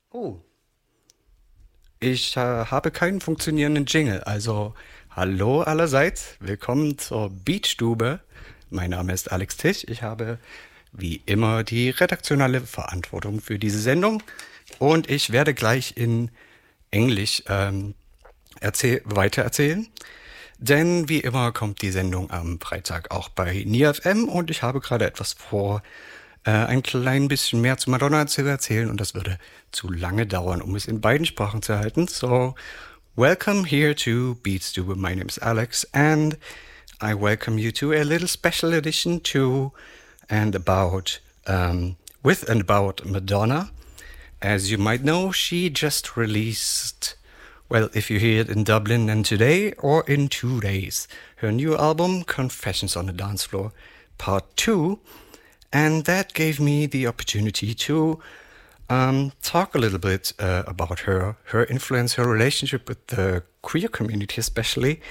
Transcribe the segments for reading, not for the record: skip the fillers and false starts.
Oh, ich habe keinen funktionierenden Jingle. Also, hallo allerseits, willkommen zur Beatstube. Mein Name ist Alex Tisch. Ich habe wie immer die redaktionelle Verantwortung für diese Sendung und ich werde gleich in Englisch weitererzählen. Denn wie immer kommt die Sendung am Freitag auch bei NIFM und ich habe gerade etwas vor, ein klein bisschen mehr zu Madonna zu erzählen und das würde zu lange dauern, um es in beiden Sprachen zu halten. So, welcome here to Beatstube. My name is Alex and I welcome you to a little special edition to and about with and about Madonna. As you might know, she just released, well, if you hear it in Dublin, then today or in 2 days, her new album, Confessions on the Dance Floor, Part 2. And that gave me the opportunity to talk a little bit about her influence, her relationship with the queer community especially,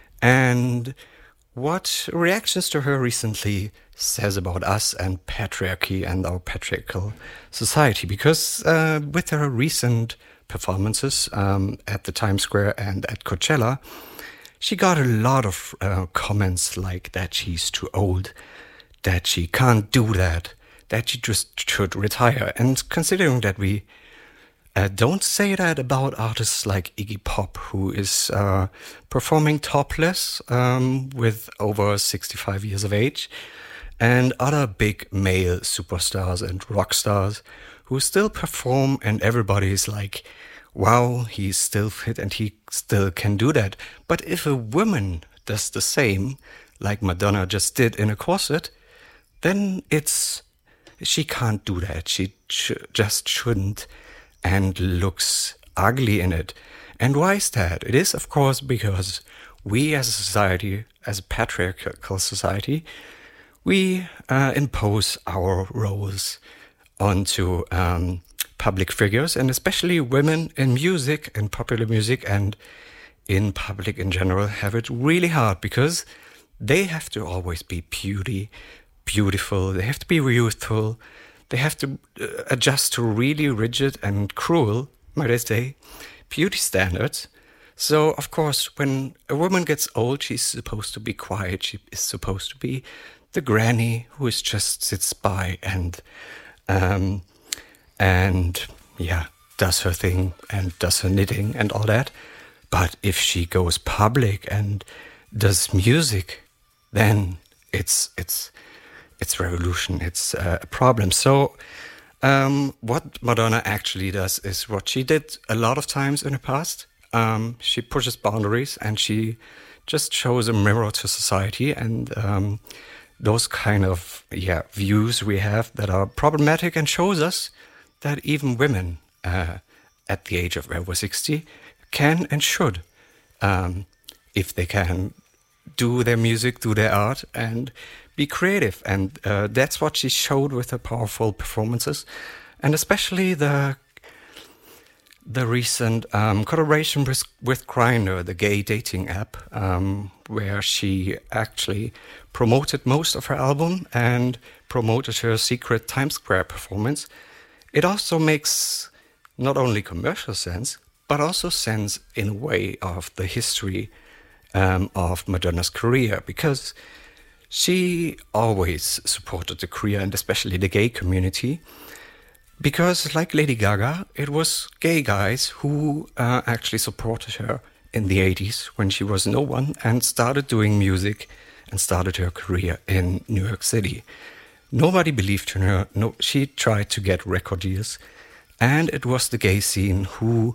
and what reactions to her recently says about us and patriarchy and our patriarchal society. Because with her recent performances at the Times Square and at Coachella, she got a lot of comments like that she's too old, that she can't do that she just should retire. And considering that we don't say that about artists like Iggy Pop, who is performing topless with over 65 years of age, and other big male superstars and rock stars who still perform, and everybody's like, wow, he's still fit and he still can do that. But if a woman does the same, like Madonna just did in a corset, then she can't do that. She just shouldn't and looks ugly in it. And why is that? It is, of course, because we as a society, as a patriarchal society, we impose our roles onto public figures, and especially women in music, in popular music, and in public in general, have it really hard because they have to always be beautiful, they have to be youthful, they have to adjust to really rigid and cruel, might I say, beauty standards. So, of course, when a woman gets old, she's supposed to be quiet. She is supposed to be the granny who is just sits by um, and yeah, does her thing and does her knitting and all that. But if she goes public and does music, then it's revolution. It's a problem. So what Madonna actually does is what she did a lot of times in the past. She pushes boundaries and she just shows a mirror to society and those kind of views we have that are problematic, and shows us that even women at the age of over 60 can and should, if they can, do their music, do their art, and be creative. And that's what she showed with her powerful performances, and especially the recent collaboration with Grindr, the gay dating app, where she actually promoted most of her album and promoted her secret Times Square performance. It also makes not only commercial sense, but also sense in a way of the history of Madonna's career, because she always supported the queer and especially the gay community. Because, like Lady Gaga, it was gay guys who actually supported her in the 80s when she was no one and started doing music and started her career in New York City. Nobody believed in her. No, she tried to get record deals, and it was the gay scene who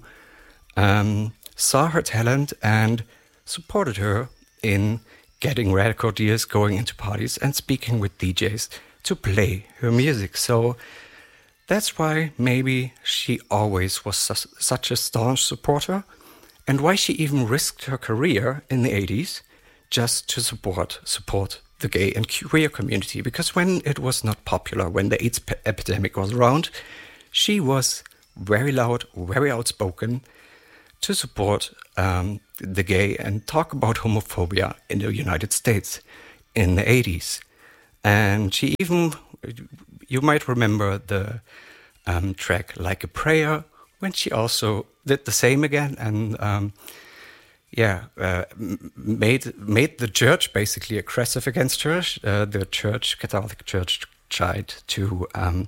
saw her talent and supported her in getting record deals, going into parties, and speaking with DJs to play her music. So that's why maybe she always was such a staunch supporter, and why she even risked her career in the 80s just to support the gay and queer community. Because when it was not popular, when the AIDS epidemic was around, she was very loud, very outspoken to support the gay and talk about homophobia in the United States in the 80s. And she even, you might remember the track Like a Prayer, when she also did the same again and made the church basically aggressive against her. The church, Catholic Church, tried to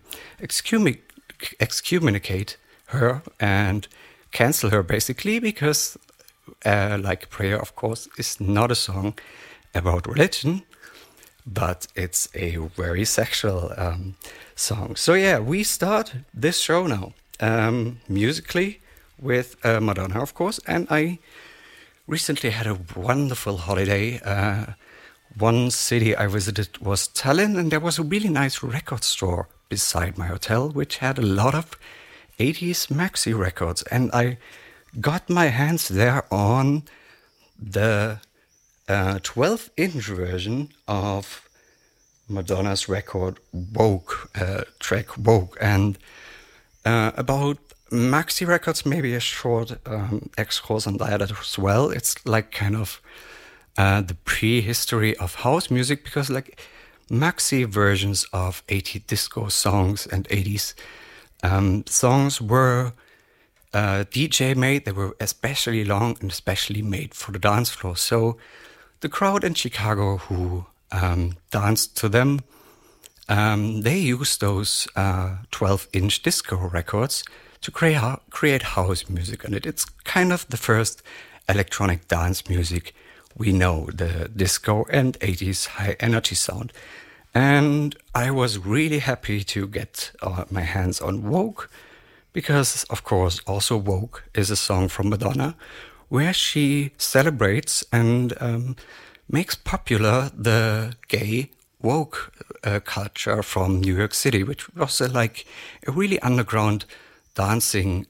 excommunicate her and cancel her basically because, like Prayer, of course, is not a song about religion, but it's a very sexual song. So yeah, we start this show now musically with Madonna, of course, and I recently had a wonderful holiday. One city I visited was Tallinn, and there was a really nice record store beside my hotel, which had a lot of 80s maxi records. And I got my hands there on the 12-inch version of Madonna's record Vogue, track Vogue. And about maxi records, maybe a short excursus on that as well. It's like kind of the prehistory of house music, because like maxi versions of 80s disco songs and 80s songs were DJ made. They were especially long and especially made for the dance floor. So the crowd in Chicago who danced to them, they used those 12-inch disco records to create house music on it. It's kind of the first electronic dance music we know, the disco and 80s high energy sound. And I was really happy to get my hands on Vogue, because of course also Vogue is a song from Madonna where she celebrates and makes popular the gay woke culture from New York City, which was like a really underground dancing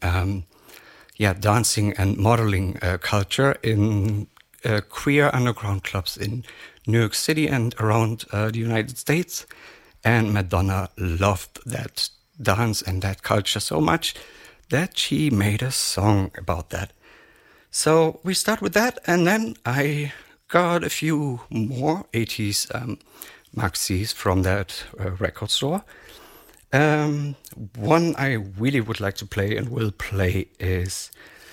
and modeling culture in queer underground clubs in New York City and around the United States. And Madonna loved that dance and that culture so much that she made a song about that. So we start with that, and then I got a few more 80s maxis from that record store. One I really would like to play and will play is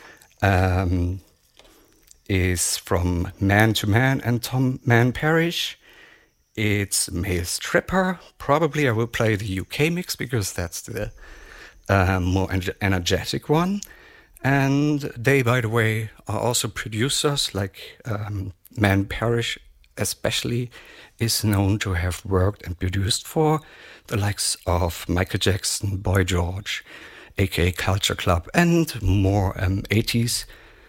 from Man to Man and Tom Man Parrish. It's Male Stripper. Probably I will play the UK mix because that's the more energetic one. And they, by the way, are also producers. Like Man Parrish especially is known to have worked and produced for the likes of Michael Jackson, Boy George, aka Culture Club, and more 80s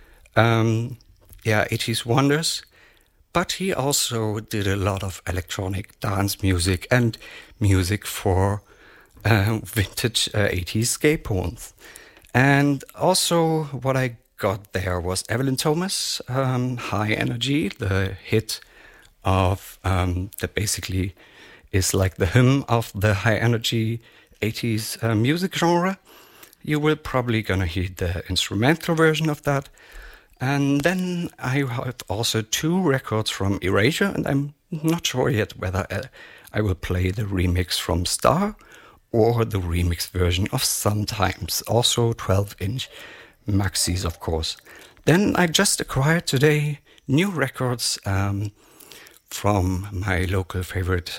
80s wonders. But he also did a lot of electronic dance music and music for vintage 80s gay porns. And also what I got there was Evelyn Thomas, High Energy, the hit of that basically is like the hymn of the high energy 80s music genre. You will probably gonna hear the instrumental version of that. And then I have also two records from Erasure, and I'm not sure yet whether I will play the remix from Star or the remix version of Sometimes, also 12-inch maxis, of course. Then I just acquired today new records from my local favorite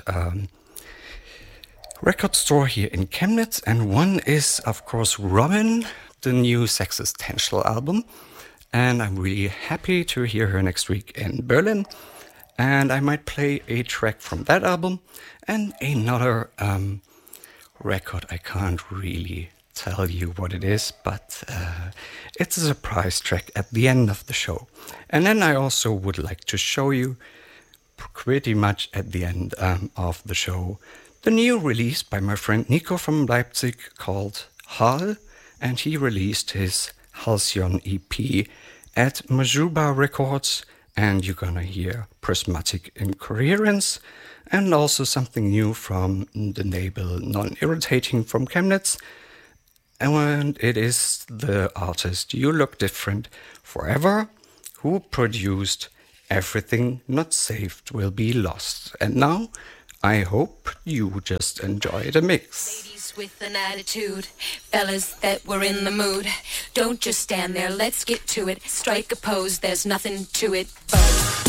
record store here in Chemnitz, and one is, of course, Robin, the new Sexistential album. And I'm really happy to hear her next week in Berlin. And I might play a track from that album and another record. I can't really tell you what it is, but it's a surprise track at the end of the show. And then I also would like to show you pretty much at the end of the show the new release by my friend Nico from Leipzig called Hal, and he released his Halcyon EP at Majuba Records, and you're gonna hear Prismatic Incoherence and also something new from the label Non-Irritating from Chemnitz, and it is the artist You Look Different Forever, who produced Everything Not Saved Will Be Lost. And now I hope you just enjoy the mix. Ladies Fellas with an attitude, fellas that were in the mood. Don't just stand there, let's get to it. Strike a pose, there's nothing to it but